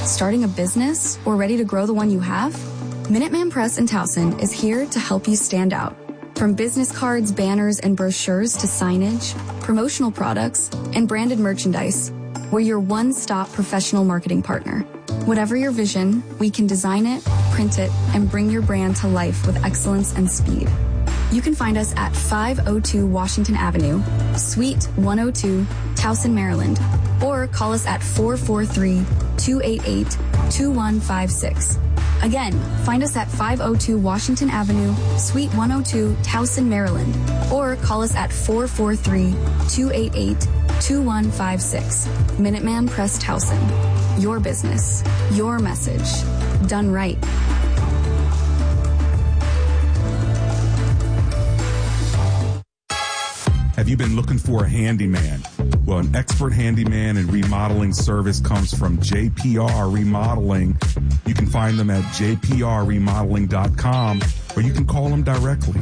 Starting a business or ready to grow the one you have? Minuteman Press in Towson is here to help you stand out. From business cards, banners, and brochures to signage, promotional products, and branded merchandise, we're your one-stop professional marketing partner. Whatever your vision, we can design it, print it, and bring your brand to life with excellence and speed. You can find us at 502 Washington Avenue, Suite 102, Towson, Maryland, or call us at 443-288-2156. Again, find us at 502 Washington Avenue, Suite 102, Towson, Maryland, or call us at 443-288-2156. Minuteman Press Towson. Your business, your message, done right. Have you been looking for a handyman? Well, an expert handyman and remodeling service comes from JPR Remodeling. You can find them at jprremodeling.com, or you can call them directly,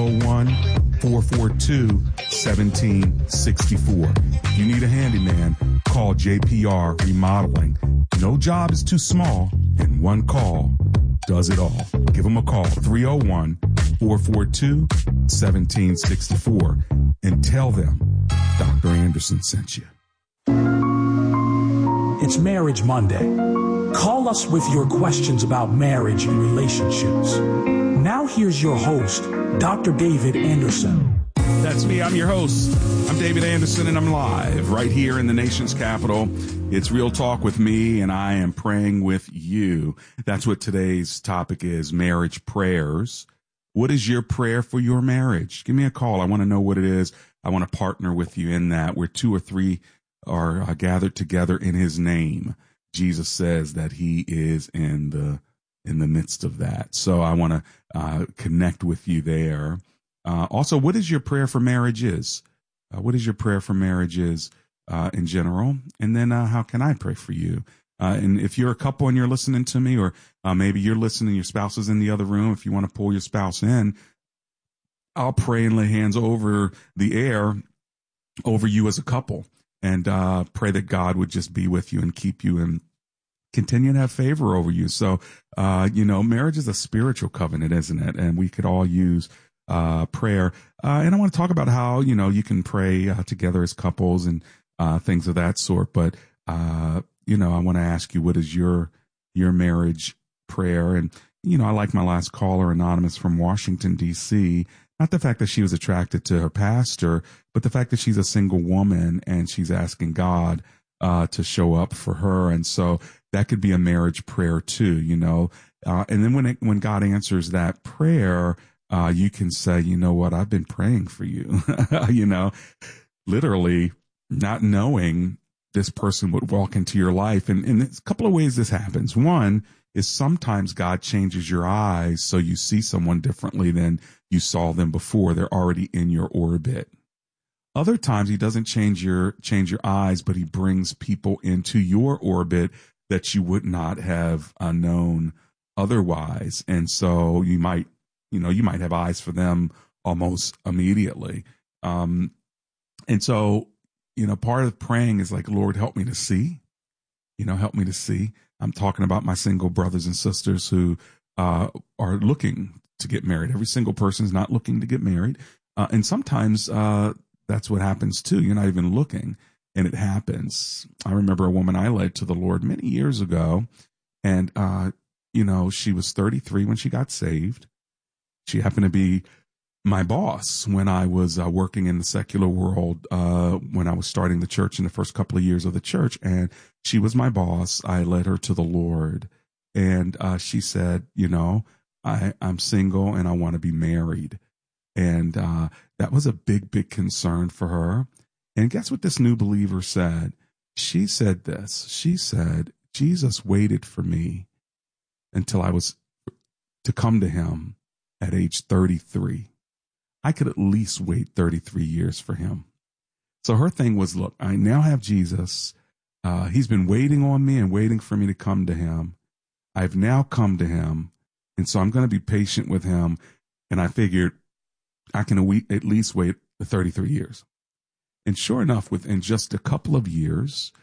301-442-1764. If you need a handyman, call JPR Remodeling. No job is too small, and one call does it all. Give them a call, 301-442-1764, and tell them Dr. Anderson sent you. It's Marriage Monday. Call us with your questions about marriage and relationships. Now here's your host, Dr. David Anderson. That's me. I'm your host. I'm David Anderson, and I'm live right here in the nation's capital. It's Real Talk with me, and I am praying with you. That's what today's topic is, marriage prayers. What is your prayer for your marriage? Give me a call. I want to know what it is. I want to partner with you in that. Where two or three are gathered together in his name, Jesus says that he is in the midst of that. So I want to connect with you there. Also, what is your prayer for marriage is? What is your prayer for marriage is in general? And then how can I pray for you? And if you're a couple and you're listening to me, or maybe you're listening, your spouse is in the other room, if you want to pull your spouse in, I'll pray and lay hands over the air over you as a couple, and pray that God would just be with you and keep you and continue to have favor over you. So, marriage is a spiritual covenant, isn't it? And we could all use prayer. And I want to talk about how, you can pray together as couples and things of that sort. But, I want to ask you, what is your marriage prayer? And, I like my last caller, Anonymous from Washington, D.C., not the fact that she was attracted to her pastor, but the fact that she's a single woman and she's asking God to show up for her. And so that could be a marriage prayer too, and then when God answers that prayer, you can say, you know what, I've been praying for you, literally not knowing this person would walk into your life. And there's a couple of ways this happens. One is sometimes God changes your eyes so you see someone differently than you saw them before. They're already in your orbit. Other times he doesn't change your eyes, but he brings people into your orbit that you would not have known otherwise. And so you might have eyes for them almost immediately. And so, part of praying is like, Lord, help me to see, help me to see. I'm talking about my single brothers and sisters who are looking to get married. Every single person is not looking to get married. And sometimes that's what happens too. You're not even looking, and it happens. I remember a woman I led to the Lord many years ago, and, she was 33 when she got saved. She happened to be my boss when I was working in the secular world, when I was starting the church in the first couple of years of the church. And she was my boss. I led her to the Lord. And she said, I'm single and I want to be married. And that was a big, big concern for her. And guess what this new believer said? She said this. She said, Jesus waited for me until I was to come to him at age 33. I could at least wait 33 years for him. So her thing was, look, I now have Jesus. He's been waiting on me and waiting for me to come to him. I've now come to him. And so I'm going to be patient with him. And I figured I can at least wait 33 years. And sure enough, within just a couple of years,